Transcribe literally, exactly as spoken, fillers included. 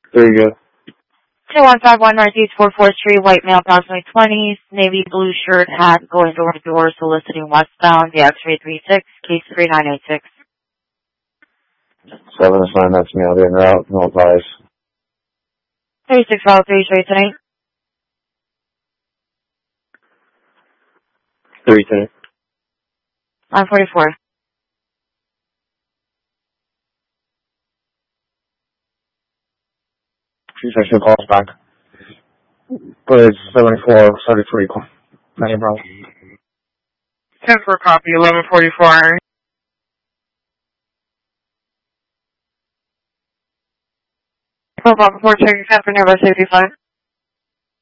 There you go. two one five one Northeast four fourth Street, white male, approximately twenty, navy blue shirt, hat, going door to door, soliciting westbound, the X-ray three six, case three nine eight six. Seven is fine, that's me. I'll be en route. No advice. three six five three straight tonight. Three ten. one forty-four. Two section calls back. Bridge seventy-four thirty-three. Any problem? ten for a copy, eleven forty-four. Four Papa four checking ten for nearby safety flight.